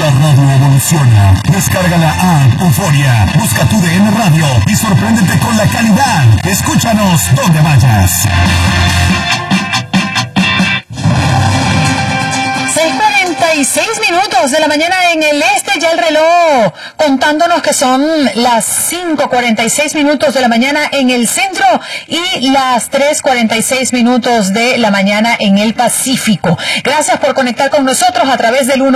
La radio evoluciona. Descarga la app Euforia. Busca tu DN Radio y sorpréndete con la calidad. Escúchanos donde vayas. 6:46 minutos de la mañana en el este, ya el reloj contándonos que son las 5:46 minutos de la mañana en el centro y las 3:46 minutos de la mañana en el Pacífico. Gracias por conectar con nosotros a través del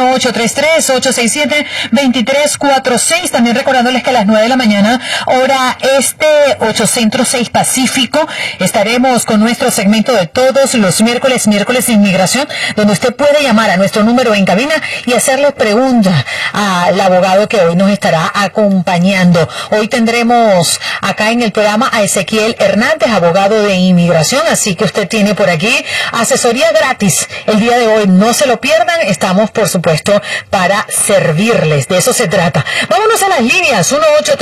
1833-867-2346. También recordándoles que a las 9 de la mañana, hora este, 8 centro, 6 Pacífico, estaremos con nuestro segmento de todos los miércoles de inmigración, donde usted puede llamar a nuestro número en cabina y hacerle preguntas al abogado que hoy nos estará acompañando. Hoy tendremos acá en el programa a Ezequiel Hernández, abogado de inmigración, así que usted tiene por aquí asesoría gratis el día de hoy. No se lo pierdan, estamos por supuesto para servirles, de eso se trata. Vámonos a las líneas,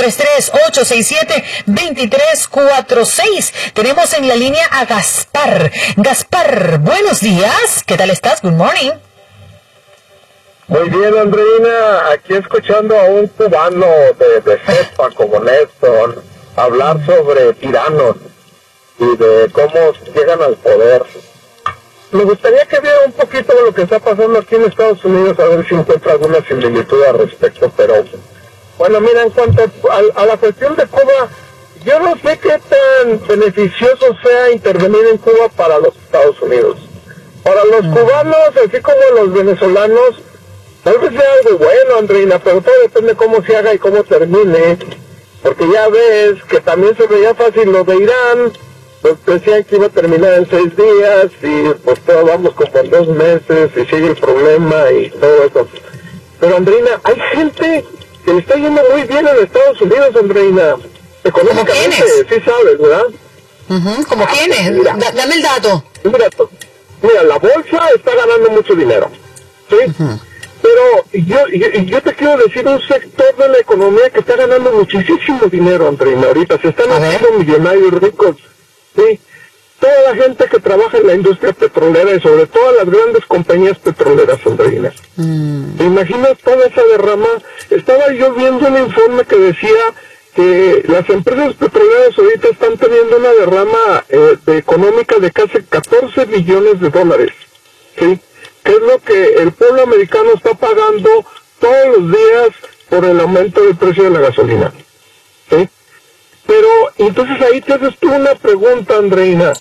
1833-867-2346. Tenemos en la línea a Gaspar. Gaspar, buenos días, ¿qué tal estás? Good morning. Muy bien, Andreina, aquí escuchando a un cubano de cepa como Néstor hablar sobre tiranos y de cómo llegan al poder. Me gustaría que viera un poquito de lo que está pasando aquí en Estados Unidos, a ver si encuentra alguna similitud al respecto, pero bueno, mira, en cuanto a la cuestión de Cuba, yo no sé qué tan beneficioso sea intervenir en Cuba para los Estados Unidos. Para los cubanos, así como los venezolanos, tal vez sea algo bueno, Andreina, pero todo depende cómo se haga y cómo termine, porque ya ves que también se veía fácil lo de Irán, pues decían que iba a terminar en 6 días, y pues todos vamos como en 2 meses, y sigue el problema y todo eso. Pero Andreina, hay gente que le está yendo muy bien en Estados Unidos, Andreina, económicamente, sí sabes, ¿verdad? ¿Cómo quiénes? Mira, Dame el dato. Mira, la bolsa está ganando mucho dinero, ¿sí? Pero yo te quiero decir un sector de la economía que está ganando muchísimo dinero, Andreina, ahorita. Se están haciendo millonarios ricos, ¿sí? Toda la gente que trabaja en la industria petrolera y sobre todo las grandes compañías petroleras, Andreina. ¿Te imaginas toda esa derrama? Estaba yo viendo un informe que decía que las empresas petroleras ahorita están teniendo una derrama económica de casi 14 billones de dólares, ¿sí? Que es lo que el pueblo americano está pagando todos los días por el aumento del precio de la gasolina, ¿sí? Pero entonces ahí te haces tú una pregunta, Andreina,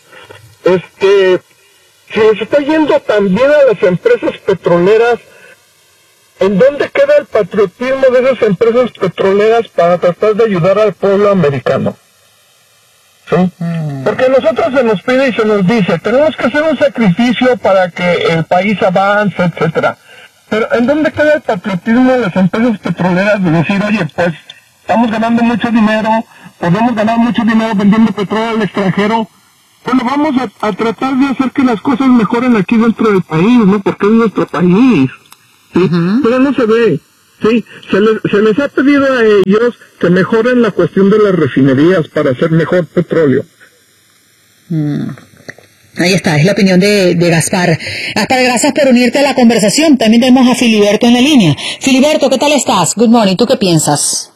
si les está yendo también a las empresas petroleras, ¿en dónde queda el patriotismo de esas empresas petroleras para tratar de ayudar al pueblo americano? ¿Sí? Porque a nosotros se nos pide y se nos dice, tenemos que hacer un sacrificio para que el país avance, etcétera. Pero ¿en dónde queda el patriotismo de las empresas petroleras de decir, oye, pues estamos ganando mucho dinero, podemos ganar mucho dinero vendiendo petróleo al extranjero? Bueno, vamos a tratar de hacer que las cosas mejoren aquí dentro del país, ¿no? Porque es nuestro país, ¿sí? Pero no se ve, ¿sí? Se les ha pedido a ellos que mejoren la cuestión de las refinerías para hacer mejor petróleo. Ahí está, es la opinión de Gaspar. Gaspar, gracias por unirte a la conversación. También tenemos a Filiberto en la línea. Filiberto, ¿qué tal estás? Good morning, ¿tú qué piensas?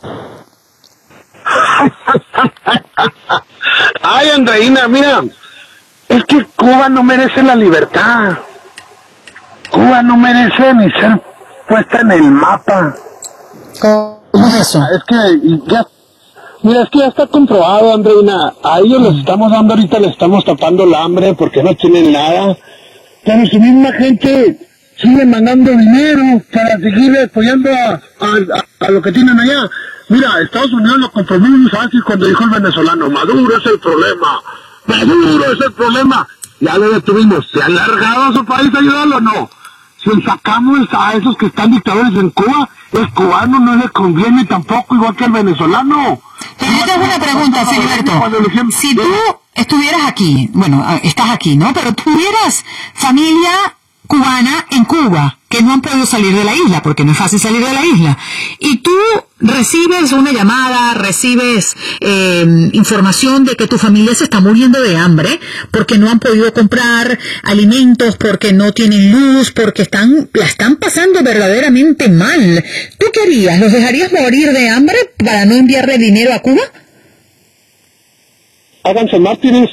Ay, Andreina, mira, es que Cuba no merece la libertad. Cuba no merece ni ser puesta en el mapa. ¿Cómo es eso? Es que ya, mira, es que ya está comprobado, Andreina. A ellos les estamos dando ahorita, les estamos tapando el hambre porque no tienen nada. Pero su misma gente sigue mandando dinero para seguir apoyando a lo que tienen allá. Mira, Estados Unidos lo comprobó muy fácil cuando dijo el venezolano, Maduro es el problema, Maduro es el problema. Ya lo detuvimos. ¿Se ha alargado a su país a ayudarlo o no? Si sacamos a esos que están dictadores en Cuba, el cubano no le conviene tampoco, igual que el venezolano. Pero yo te hago una pregunta, Filiberto. Si tú estuvieras aquí, bueno, estás aquí, ¿no? Pero tuvieras familia cubana en Cuba que no han podido salir de la isla, porque no es fácil salir de la isla, y tú recibes una llamada, recibes información de que tu familia se está muriendo de hambre porque no han podido comprar alimentos, porque no tienen luz, porque la están pasando verdaderamente mal. ¿Tú qué harías? ¿Los dejarías morir de hambre para no enviarle dinero a Cuba? Háganse mártires.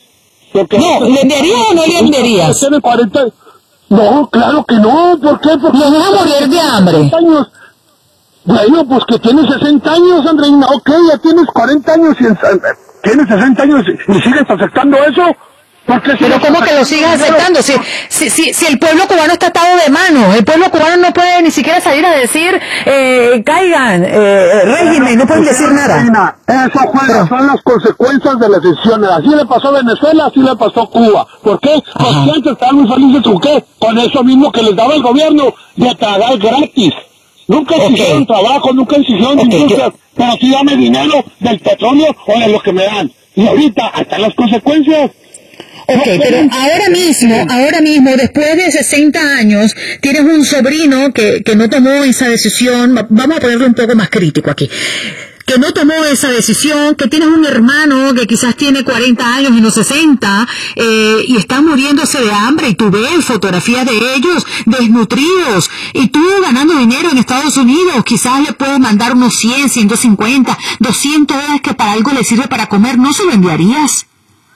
No, ¿le enviarías o no le enviarías? Tiene 40... No, claro que no. ¿Por qué? Porque los van a morir de hambre. Años. Bueno, pues que tienes 60 años, Andreina. Ok, ya tienes 40 años y tienes 60 años y sigues aceptando eso. Pero ¿cómo que lo sigues aceptando? Si el pueblo cubano está atado de manos, el pueblo cubano no puede ni siquiera salir a decir caigan, régimen, no pueden decir nada. Eso son las consecuencias de las decisiones. Así le pasó a Venezuela, así le pasó a Cuba. ¿Por qué? Porque antes estaban muy felices con qué, con eso mismo que les daba el gobierno de tragar gratis. Nunca exigieron trabajo, nunca exigieron industrias, pero sí dame dinero del petróleo o de lo que me dan. Y ahorita, hasta las consecuencias. Ok, pero ahora mismo, después de 60 años, tienes un sobrino que no tomó esa decisión, vamos a ponerlo un poco más crítico aquí, que no tomó esa decisión, que tienes un hermano que quizás tiene 40 años y no 60, y está muriéndose de hambre, y tú ves fotografías de ellos desnutridos, y tú ganando dinero en Estados Unidos, quizás le puedes mandar unos 100, 150, 200 dólares que para algo le sirve para comer, ¿no se lo enviarías?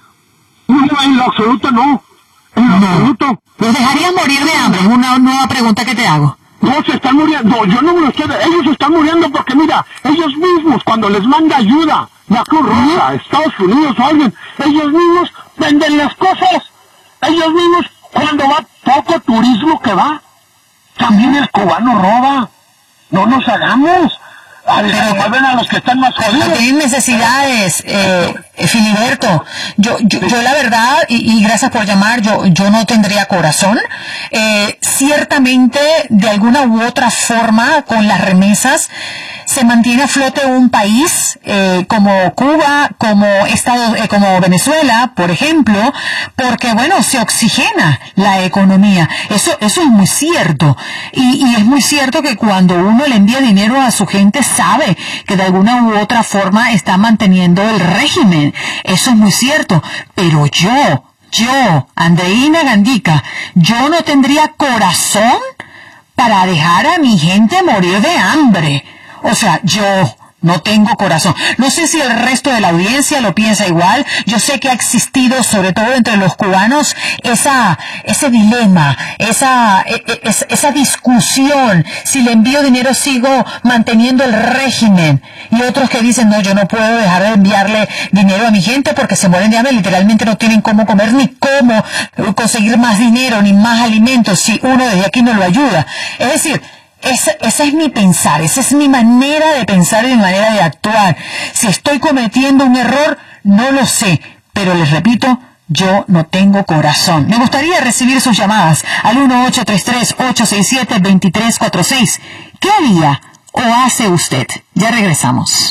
No, en lo absoluto no. En lo absoluto. ¿Los dejarías morir de hambre? Es una nueva pregunta que te hago. No, se están muriendo. No, yo no me lo estoy... Ellos se están muriendo porque, mira, ellos mismos, cuando les manda ayuda, la Cruz Roja, Estados Unidos o alguien, ellos mismos venden las cosas. Ellos mismos, cuando va poco turismo que va, también el cubano roba. No nos hagamos. Devuelven a los que están más jodidos. Tienen necesidades, Filiberto. Yo la verdad, y gracias por llamar, yo no tendría corazón. Ciertamente, de alguna u otra forma, con las remesas, se mantiene a flote un país como Cuba, como Venezuela, por ejemplo, porque bueno, se oxigena la economía. Eso es muy cierto. Y es muy cierto que cuando uno le envía dinero a su gente, sabe que de alguna u otra forma está manteniendo el régimen. Eso es muy cierto. Pero yo, Andreina Gandica, yo no tendría corazón para dejar a mi gente morir de hambre. O sea, yo no tengo corazón. No sé si el resto de la audiencia lo piensa igual. Yo sé que ha existido, sobre todo entre los cubanos, ese dilema, esa discusión. Si le envío dinero, sigo manteniendo el régimen. Y otros que dicen, no, yo no puedo dejar de enviarle dinero a mi gente porque se mueren de hambre, literalmente no tienen cómo comer, ni cómo conseguir más dinero, ni más alimentos, si uno desde aquí no lo ayuda. Es decir, esa es mi pensar, esa es mi manera de pensar y mi manera de actuar. Si estoy cometiendo un error, no lo sé, pero les repito, yo no tengo corazón. Me gustaría recibir sus llamadas al 1-833-867-2346. ¿Qué haría o hace usted? Ya regresamos.